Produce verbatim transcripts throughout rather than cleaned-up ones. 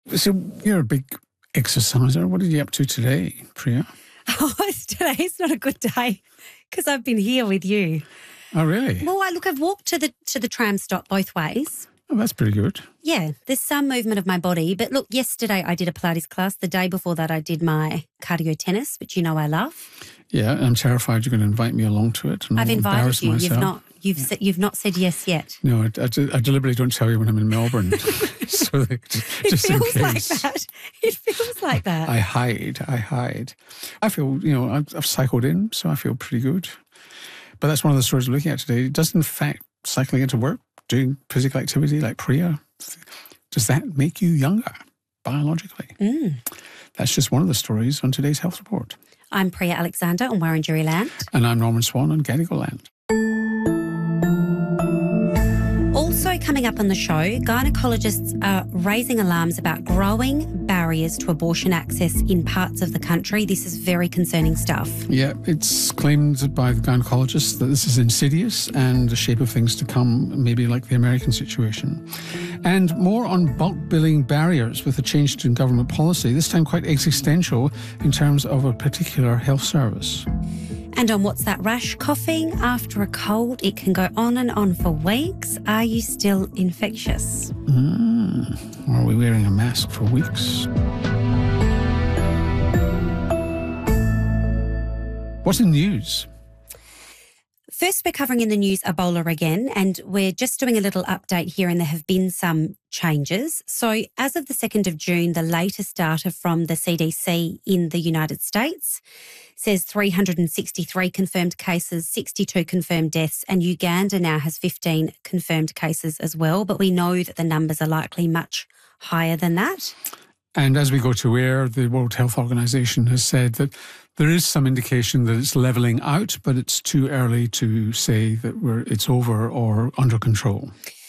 So you're a big exerciser. What are you up to today, Priya? Oh, today's not a good day because I've been here with you. Oh, really? Well, I, look, I've walked to the to the tram stop both ways. Oh, that's pretty good. Yeah, there's some movement of my body. But look, yesterday I did a Pilates class. The day before that I did my cardio tennis, which you know I love. Yeah, I'm terrified you're going to invite me along to it. And I've I'll invited you. Myself. You've not. You've yeah. sa- you've not said yes yet. No, I, I, I deliberately don't tell you when I'm in Melbourne. so that, just it feels in like case. that. It feels like that. I hide. I hide. I feel, you know, I've, I've cycled in, so I feel pretty good. But that's one of the stories we're looking at today. Does in fact cycling into work, doing physical activity like Priya, does that make you younger biologically? Mm. That's just one of the stories on today's Health Report. I'm Priya Alexander on Wurundjeri Land. And I'm Norman Swan on Gadigal Land. Also coming up on the show, gynecologists are raising alarms about growing barriers to abortion access in parts of the country. This is very concerning stuff. Yeah, it's claimed by the gynecologists that this is insidious and the shape of things to come, maybe like the American situation. And more on bulk billing barriers with a change in government policy, this time quite existential in terms of a particular health service. And on What's That Rash? Coughing after a cold, it can go on and on for weeks. Are you still infectious? Mm. Or are we wearing a mask for weeks? What's in the news? First, we're covering in the news Ebola again, and we're just doing a little update here, and there have been some changes. So as of the second of June, the latest data from the C D C in the United States says three hundred sixty-three confirmed cases, sixty-two confirmed deaths, and Uganda now has fifteen confirmed cases as well. But we know that the numbers are likely much higher than that. And as we go to air, the World Health Organization has said that there is some indication that it's levelling out, but it's too early to say that we're, it's over or under control.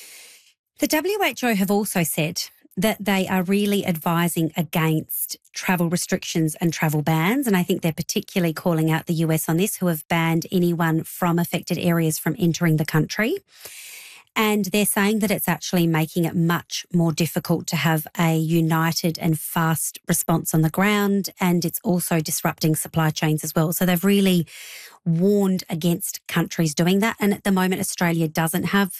The W H O have also said that they are really advising against travel restrictions and travel bans. And I think they're particularly calling out the U S on this, who have banned anyone from affected areas from entering the country. And they're saying that it's actually making it much more difficult to have a united and fast response on the ground. And it's also disrupting supply chains as well. So they've really warned against countries doing that. And at the moment, Australia doesn't have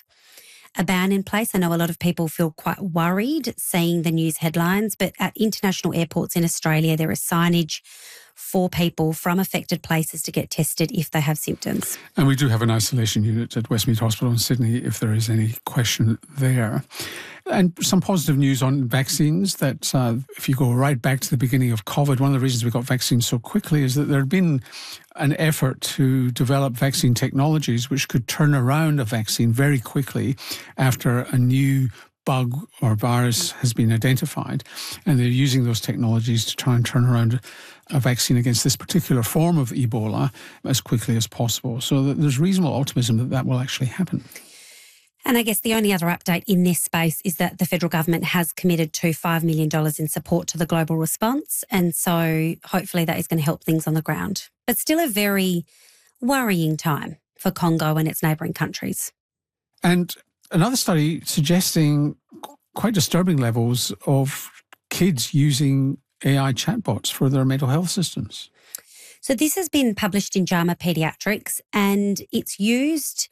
a ban in place. I know a lot of people feel quite worried seeing the news headlines, but at international airports in Australia, there is signage for people from affected places to get tested if they have symptoms. And we do have an isolation unit at Westmead Hospital in Sydney if there is any question there. And some positive news on vaccines that uh, if you go right back to the beginning of COVID, one of the reasons we got vaccines so quickly is that there had been an effort to develop vaccine technologies which could turn around a vaccine very quickly after a new bug or virus has been identified. And they're using those technologies to try and turn around a vaccine against this particular form of Ebola as quickly as possible. So that there's reasonable optimism that that will actually happen. And I guess the only other update in this space is that the federal government has committed to five million dollars in support to the global response. And so hopefully that is going to help things on the ground. But still a very worrying time for Congo and its neighbouring countries. And another study suggesting quite disturbing levels of kids using A I chatbots for their mental health systems. So this has been published in JAMA Pediatrics, and it's used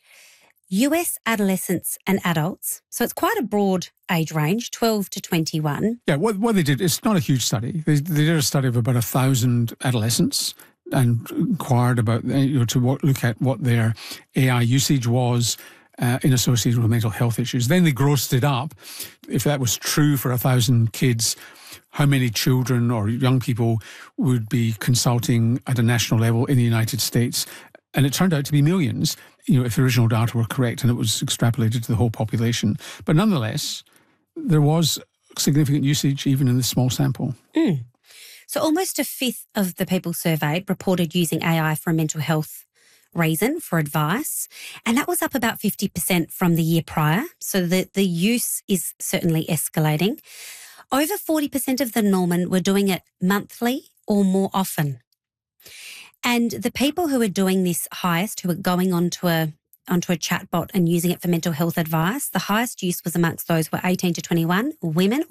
U S adolescents and adults. So it's quite a broad age range, twelve to twenty-one. Yeah, what, what they did, it's not a huge study. They, they did a study of about a thousand adolescents and inquired about, you know, to what, look at what their A I usage was uh, in association with mental health issues. Then they grossed it up. If that was true for a thousand kids, how many children or young people would be consulting at a national level in the United States? And it turned out to be millions, you know, if the original data were correct and it was extrapolated to the whole population. But nonetheless, there was significant usage even in this small sample. Mm. So almost a fifth of the people surveyed reported using A I for a mental health reason, for advice. And that was up about fifty percent from the year prior. So the, the use is certainly escalating. Over forty percent of the Norman were doing it monthly or more often. And the people who are doing this highest, who are going onto a onto a chatbot and using it for mental health advice, the highest use was amongst those who were eighteen to twenty-one, women